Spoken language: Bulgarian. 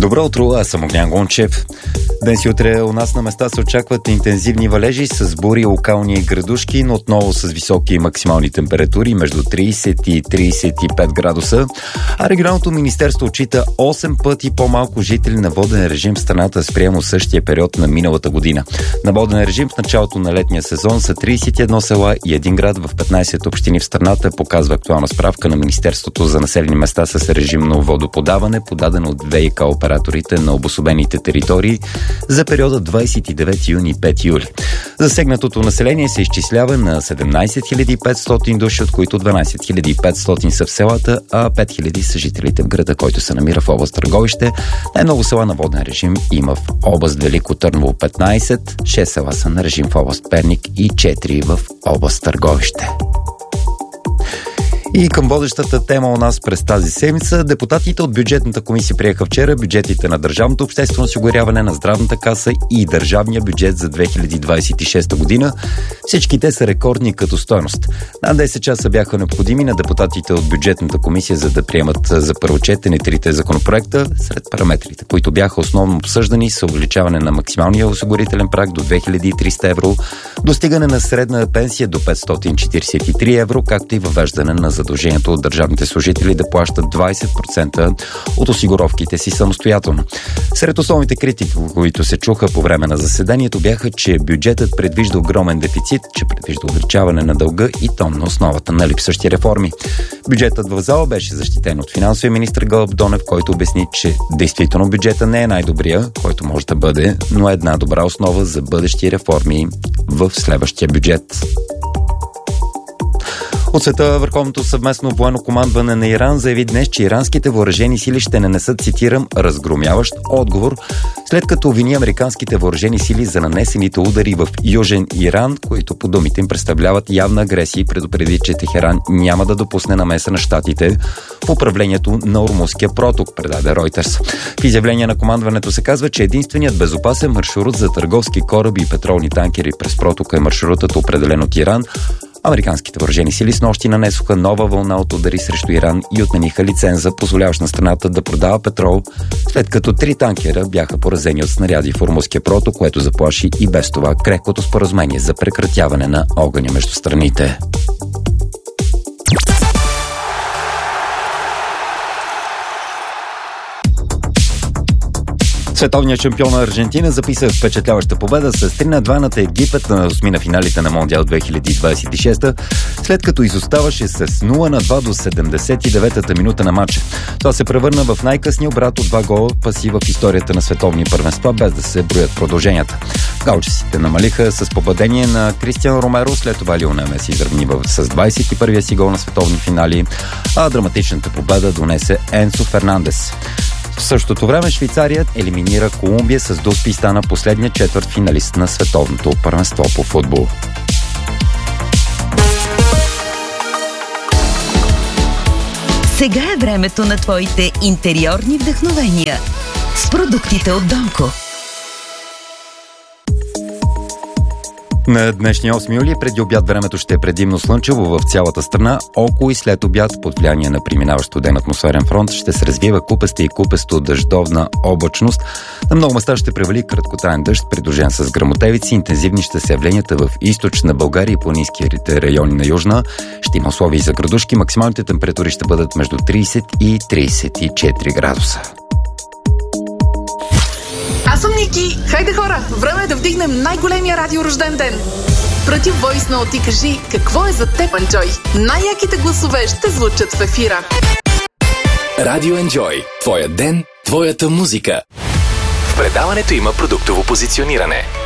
Добро утро, аз съм Огнян Гончев. Днес и утре у нас на места се очакват интензивни валежи с бури, локални градушки, но отново с високи максимални температури между 30 и 35 градуса. А регионалното министерство отчита 8 пъти по-малко жители на воден режим в страната спрямо същия период на миналата година. На воден режим в началото на летния сезон са 31 села и един град в 15 общини в страната, показва актуална справка на Министерството за населени места с режимно водоподаване, подадено от ВиК операторите на обособените територии за периода 29 юни – 5 юли. Засегнатото население се изчислява на 17 500 души, от които 12 500 са в селата, а 5000 са жителите в града, който се намира в област Търговище. Най-много села на воден режим има в област Велико Търново 15, 6 села са на режим в област Перник и 4 в област Търговище. И към водещата тема у нас през тази седмица, депутатите от бюджетната комисия приеха вчера бюджетите на Държавното обществено осигуряване, на Здравната каса и държавния бюджет за 2026 година. Всички те са рекордни като стойност. Над 10 часа бяха необходими на депутатите от бюджетната комисия, за да приемат за първо четене трите законопроекта. Сред параметрите, които бяха основно обсъждани, са увеличаване на максималния осигурителен праг до 2300 евро, достигане на средна пенсия до 543 евро, както и въвеждане на задължението от държавните служители да плащат 20% от осигуровките си самостоятелно. Сред основните критики, които се чуха по време на заседанието, бяха, че бюджетът предвижда огромен дефицит, че предвижда увеличаване на дълга и то на основата на липсващи реформи. Бюджетът в зала беше защитен от финансовия министър Гълъб Донев, който обясни, че действително бюджета не е най-добрия, който може да бъде, но е една добра основа за бъдещи реформи в следващия бюджет. От света Върховното съвместно военно командване на Иран заяви днес, че иранските въоръжени сили ще нанесат, цитирам, разгромяващ отговор, след като обвини американските въоръжени сили за нанесените удари в Южен Иран, които по думите им представляват явна агресия, и предупреди, че Техеран няма да допусне намеса на щатите в управлението на Ормузския проток, предаде Ройтерс. В изявление на командването се казва, че единственият безопасен маршрут за търговски кораби и петролни танкери през протока е маршрутът, определен от Иран. Американските въоръжени сили снощи нанесоха нова вълна от удари срещу Иран и отмениха лиценза, позволяващ на страната да продава петрол, след като 3 танкера бяха поразени от снаряди в Ормузския проток, което заплаши и без това крехкото споразумение за прекратяване на огъня между страните. Световният шампион на Аржентина записа впечатляваща победа с 3-2 над Египет на осмина финалите на Мондиал 2026, след като изоставаше с 0-2 до 79-та минута на матча. Това се превърна в най-късния обрат от 2 гола паси в историята на световни първенства, без да се броят продълженията. Галчесите намалиха с попадение на Кристиан Ромеро, след това Лионел Меси изравни с 21-я си гол на световни финали, а драматичната победа донесе Енцо Фернандес. В същото време Швейцария елиминира Колумбия с дуспи и стана последният четвърт финалист на световното първенство по футбол. Сега е времето на твоите интериорни вдъхновения с продуктите от Донко. На днешния 8 юли преди обяд времето ще е предимно слънчево в цялата страна. Около и след обяд под влияние на преминаващ студен атмосферен фронт ще се развива купеста и купесто дъждовна облачност. На много места ще превали краткотраен дъжд, придружен с гръмотевици. Интензивни ще са явленията в източна България и планинските райони на Южна. Ще има условия за градушки. Максималните температури ще бъдат между 30 и 34 градуса. Аз съм Ники. Хайде хора, време е да вдигнем най-големия радиорожден ден. Прати войс ноут и кажи какво е за теб, Enjoy. Най-яките гласове ще звучат в ефира. Радио Enjoy. Твоя ден, твоята музика. В предаването има продуктово позициониране.